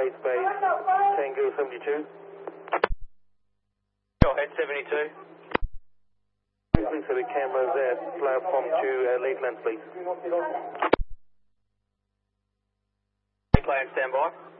base, Tango 72. Go ahead, 72. Please have the cameras at platform 2 late land, please. Plan standby.